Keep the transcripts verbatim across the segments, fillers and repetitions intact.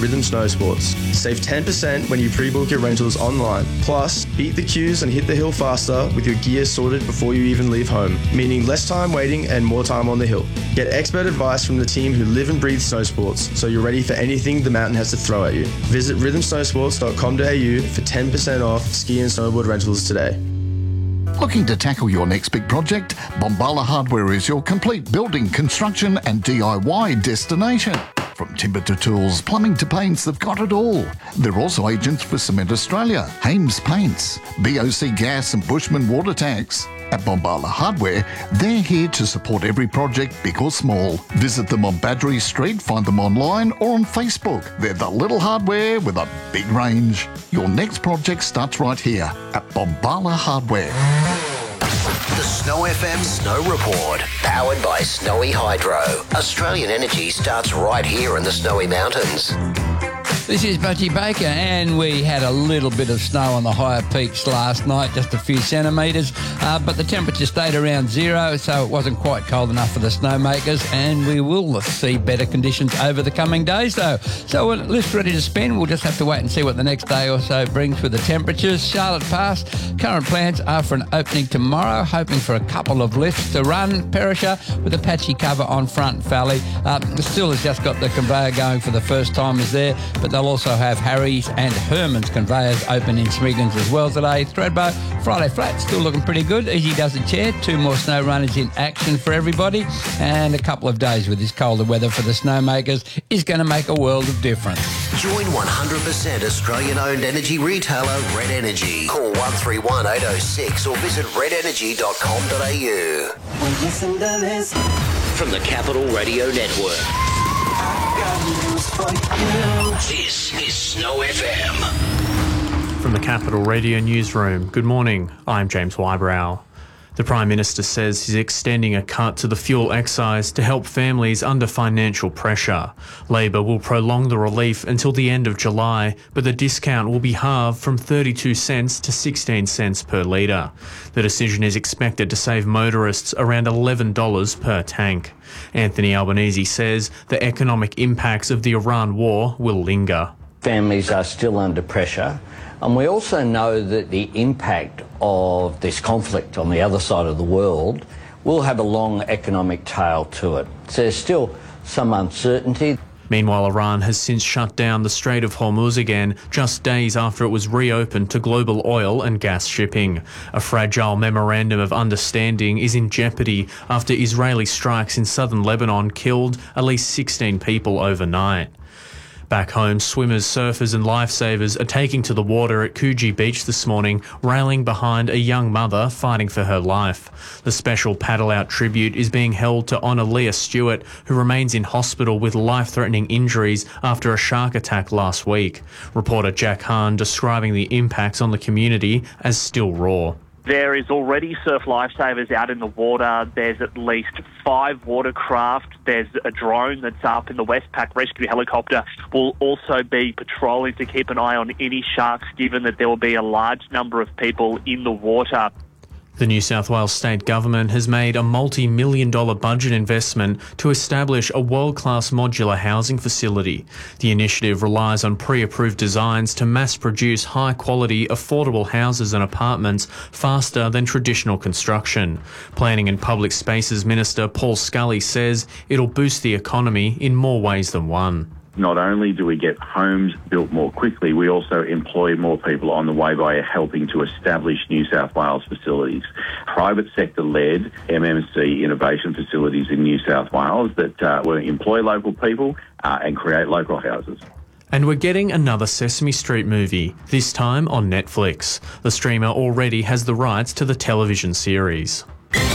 Rhythm Snow Sports. Save ten percent when you pre-book your rentals online. Plus, beat the queues and hit the hill faster with your gear sorted before you even leave home, meaning less time waiting and more time on the hill. Get expert advice from the team who live and breathe snow sports, so you're ready for anything the mountain has to throw at you. Visit rhythm snow sports dot com dot a u for ten percent off ski and snowboard rentals today. Looking to tackle your next big project? Bombala Hardware is your complete building, construction and D I Y destination. From timber to tools, plumbing to paints, they've got it all. They're also agents for Cement Australia, Hames Paints, B O C Gas and Bushman Water Tanks. At Bombala Hardware, they're here to support every project, big or small. Visit them on Badgery Street, find them online or on Facebook. They're the little hardware with a big range. Your next project starts right here at Bombala Hardware. The Snow F M Snow Report, powered by Snowy Hydro. Australian energy starts right here in the Snowy Mountains. This is Butchie Baker, and we had a little bit of snow on the higher peaks last night, just a few centimetres, uh, but the temperature stayed around zero, so it wasn't quite cold enough for the snowmakers, and we will see better conditions over the coming days, though. So we're list ready to spin. We'll just have to wait and see what the next day or so brings with the temperatures. Charlotte Pass, current plans are for an opening tomorrow, hoping for a couple of lifts to run. Perisher with a patchy cover on Front Valley. Uh, still has just got the conveyor going for the first timers there, but they'll also have Harry's and Herman's conveyors open in Smiggins as well today. Thredbo, Friday Flat, still looking pretty good. Easy does a chair. Two more snow runners in action for everybody. And a couple of days with this colder weather for the snowmakers is going to make a world of difference. Join one hundred percent Australian-owned energy retailer Red Energy. Call one three one eight oh six or visit red energy dot com dot a u. Listen to this. From the Capital Radio Network. This is Snow F M. From the Capital Radio Newsroom, good morning, I'm James Wybrow. The Prime Minister says he's extending a cut to the fuel excise to help families under financial pressure. Labor will prolong the relief until the end of July, but the discount will be halved from thirty-two cents to sixteen cents per litre. The decision is expected to save motorists around eleven dollars per tank. Anthony Albanese says the economic impacts of the Iran war will linger. Families are still under pressure, and we also know that the impact of this conflict on the other side of the world will have a long economic tail to it. So there's still some uncertainty. Meanwhile, Iran has since shut down the Strait of Hormuz again, just days after it was reopened to global oil and gas shipping. A fragile memorandum of understanding is in jeopardy after Israeli strikes in southern Lebanon killed at least sixteen people overnight. Back home, swimmers, surfers and lifesavers are taking to the water at Coogee Beach this morning, rallying behind a young mother fighting for her life. The special paddle-out tribute is being held to honour Leah Stewart, who remains in hospital with life-threatening injuries after a shark attack last week. Reporter Jack Hahn describing the impacts on the community as still raw. There is already surf lifesavers out in the water. There's at least five watercraft. There's a drone that's up, in the Westpac rescue helicopter will also be patrolling to keep an eye on any sharks, given that there will be a large number of people in the water. The New South Wales State Government has made a multi-million dollar budget investment to establish a world-class modular housing facility. The initiative relies on pre-approved designs to mass-produce high-quality, affordable houses and apartments faster than traditional construction. Planning and Public Spaces Minister Paul Scully says it'll boost the economy in more ways than one. Not only do we get homes built more quickly, we also employ more people on the way by helping to establish New South Wales facilities. Private sector-led M M C innovation facilities in New South Wales that uh, will employ local people uh, and create local houses. And we're getting another Sesame Street movie, this time on Netflix. The streamer already has the rights to the television series.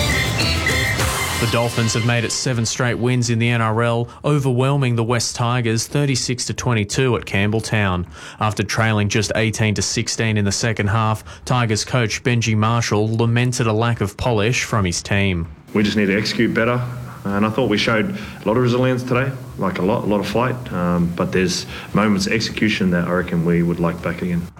The Dolphins have made it seven straight wins in the N R L, overwhelming the West Tigers thirty-six to twenty-two at Campbelltown. After trailing just eighteen to sixteen in the second half, Tigers coach Benji Marshall lamented a lack of polish from his team. We just need to execute better, and I thought we showed a lot of resilience today, like a lot, a lot of fight, um, but there's moments of execution that I reckon we would like back again.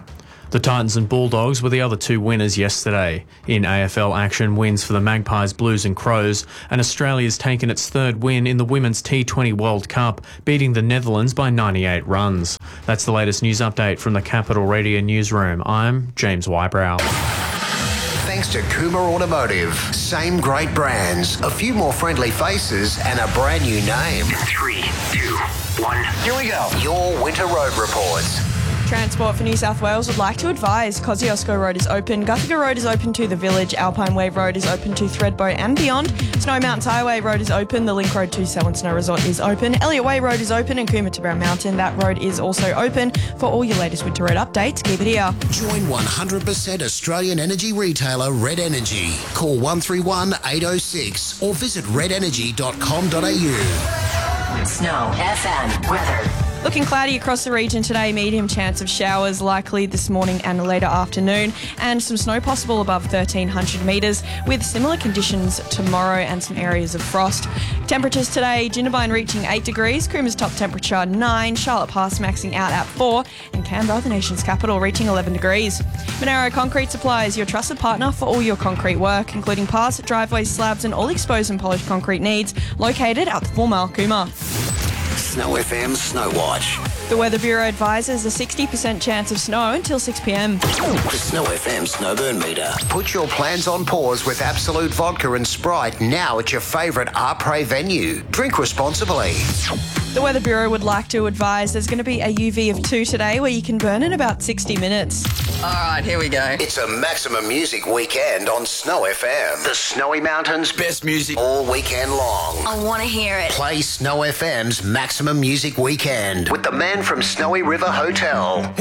The Titans and Bulldogs were the other two winners yesterday. In A F L action, wins for the Magpies, Blues and Crows, and Australia's taken its third win in the Women's T twenty World Cup, beating the Netherlands by ninety-eight runs. That's the latest news update from the Capital Radio newsroom. I'm James Wybrow. Thanks to Kuma Automotive. Same great brands, a few more friendly faces, and a brand new name. Three, two, one. Here we go. Your Winter Road Reports. Transport for New South Wales would like to advise Kosciuszko Road is open, Guthiga Road is open to the Village, Alpine Wave Road is open to Thredbo and beyond, Snowy Mountains Highway Road is open, the Link Road to Selwyn Snow Resort is open, Elliott Way Road is open and Cooma to Brown Mountain, that road is also open. For all your latest winter road updates, keep it here. Join one hundred percent Australian energy retailer Red Energy. Call one three one, eight oh six or visit red energy dot com dot a u. Snow F M weather. Looking cloudy across the region today, medium chance of showers likely this morning and later afternoon, and some snow possible above thirteen hundred metres, with similar conditions tomorrow and some areas of frost. Temperatures today, Jindabyne reaching eight degrees, Cooma's top temperature nine, Charlotte Pass maxing out at four, and Canberra, the nation's capital, reaching eleven degrees. Monero Concrete Supplies, your trusted partner for all your concrete work, including paths, driveways, slabs and all exposed and polished concrete needs, located at the Four Mile Cooma. Snow F M Snow Watch. The Weather Bureau advises a sixty percent chance of snow until six p m. The Snow F M Snowburn Meter. Put your plans on pause with Absolute Vodka and Sprite now at your favourite Arpre venue. Drink responsibly. The Weather Bureau would like to advise there's going to be a U V of two today where you can burn in about sixty minutes. All right, here we go. It's a maximum music weekend on Snow F M. The Snowy Mountains' best music all weekend long. I want to hear it. Play Snow F M's Maximum Music Weekend with the man from Snowy River Hotel.